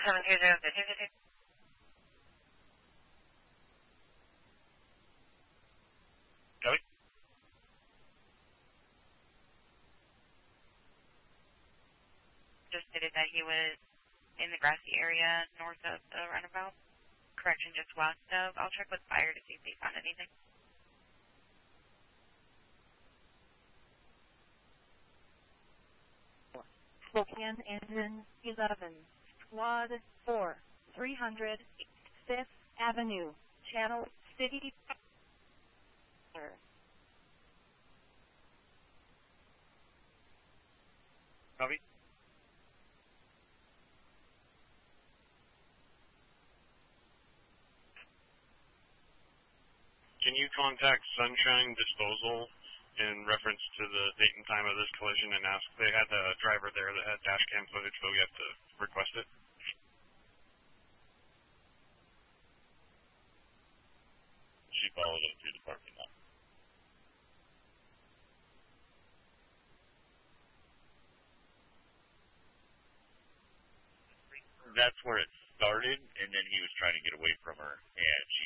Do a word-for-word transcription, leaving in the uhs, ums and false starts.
seven two zero two two two. Copy. Just stated that he was in the grassy area north of the runabout. Correction, just west of. I'll check with fire to see if they found anything. Spokane Engine eleven, Squad four, three hundred, fifth Avenue, Channel City. Copy. Can you contact Sunshine Disposal in reference to the date and time of this collision and ask? They had a driver there that had dash cam footage, but we have to request it. She followed it through the parking lot. That's where it started, and then he was trying to get away from her, and she